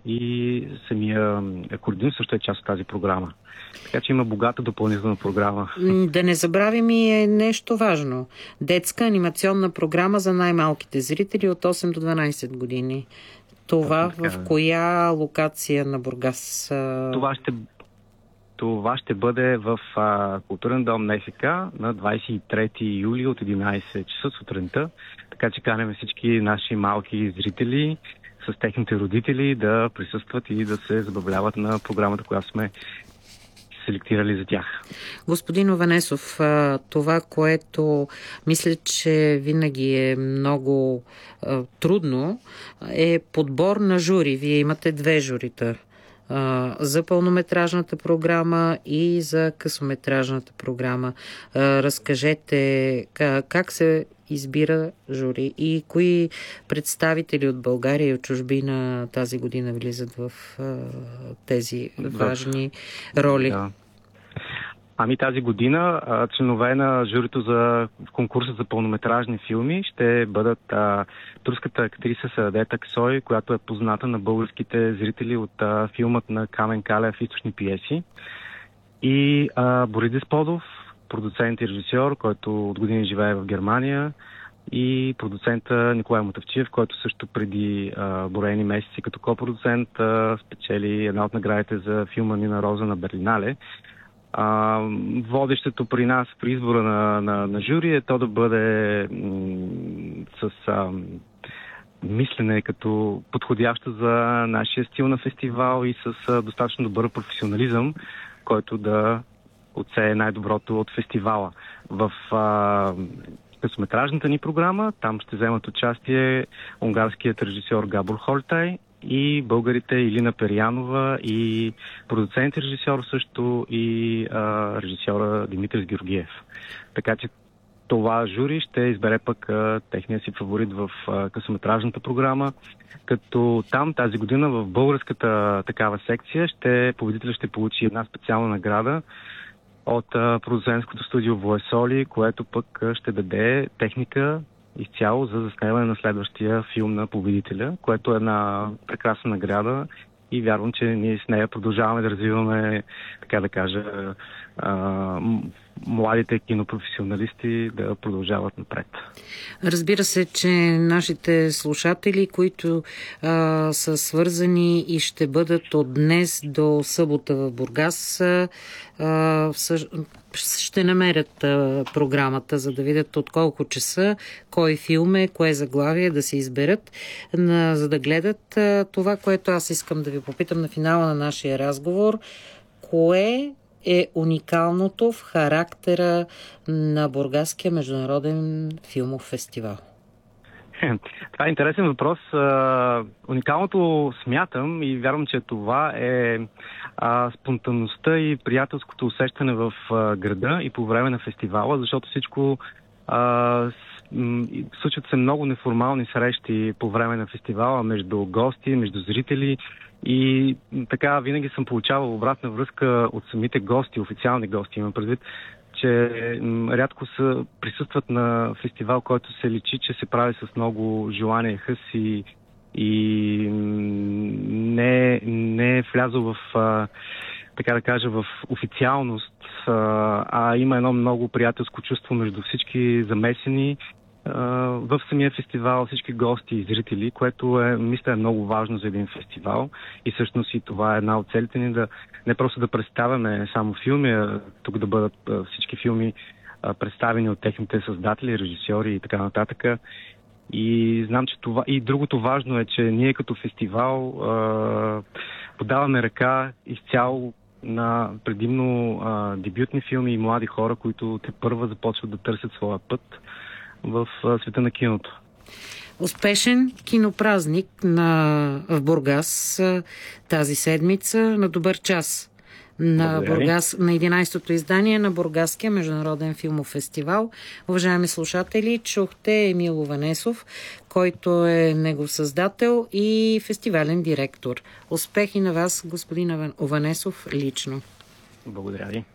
и самия Курдин също е част от тази програма. Така че има богата допълнителна програма. Да не забравим и нещо важно. Детска анимационна програма за най-малките зрители от 8 до 12 години. Това в коя локация на Бургас? Това ще бъде в Културен дом НФК на 23 юли от 11 часа сутринта. Така че канем всички наши малки зрители с техните родители да присъстват и да се забавляват на програмата, която сме селектирали за тях. Господин Ованесов, това, което мисля, че винаги е много трудно, е подбор на жури. Вие имате 2 журита. За пълнометражната програма и за късометражната програма. Разкажете как се избира жури и кои представители от България и от чужбина тази година влизат в тези важни роли? Да. Ами тази година членове на журито за конкурса за пълнометражни филми ще бъдат турската актриса Саадет Аксой, която е позната на българските зрители от филмът на Камен Калев "Източни пиеси", и Борис Десподов, продуцент и режисьор, който от години живее в Германия, и продуцента Николай Мотавчиев, който също преди броени месеци като копродуцент спечели една от наградите за филма "Нина Роза" на Берлинале. Водещето при нас при избора на жури е то да бъде с мислене като подходящо за нашия стил на фестивал и с достатъчно добър професионализъм, който да отсее най-доброто от фестивала. В късометражната ни програма там ще вземат участие унгарският режисьор Габор Холтай и българите Илина Перянова и продуцент и режисьор също, и режисьора Димитрис Георгиев. Така че това жури ще избере пък техния си фаворит в късометражната програма, като там тази година в българската такава секция победителят ще получи една специална награда от продуцентското студио Воесоли, което пък ще даде техника изцяло за заснемане на следващия филм на победителя, което е една прекрасна награда и вярвам, че ние с нея продължаваме да развиваме, така да кажа, младите кинопрофесионалисти да продължават напред. Разбира се, че нашите слушатели, които са свързани и ще бъдат от днес до събота в Бургас, ще намерят програмата, за да видят от колко часа, кой филм е, кое заглавие да се изберат, за да гледат това, което аз искам да ви попитам на финала на нашия разговор. Кое е уникалното в характера на Бургаския международен филмов фестивал? Това е интересен въпрос. Уникалното смятам и вярвам, че това е спонтанността и приятелското усещане в града и по време на фестивала, защото всичко случват се много неформални срещи по време на фестивала между гости, между зрители. И така винаги съм получавал обратна връзка от самите гости, официални гости, имам предвид, че рядко присъстват на фестивал, който се личи, че се прави с много желание, хъс и не е влязъл в, така да кажа, в официалност, а има едно много приятелско чувство между всички замесени в самия фестивал, всички гости и зрители, което мисля е много важно за един фестивал и всъщност и това е една от целите ни, да не просто да представяме само филми, а тук да бъдат всички филми представени от техните създатели, режисьори и така нататък. И знам, че това и другото важно е, че ние като фестивал подаваме ръка изцяло на предимно дебютни филми и млади хора, които тепърва започват да търсят своя път в света на киното. Успешен кинопразник в Бургас тази седмица на добър час на Бургас, на 11-то издание на Бургаския международен филмов фестивал. Уважаеми слушатели, чухте Емил Ованесов, който е негов създател и фестивален директор. Успехи на вас, господин Ованесов, лично. Благодаря ви.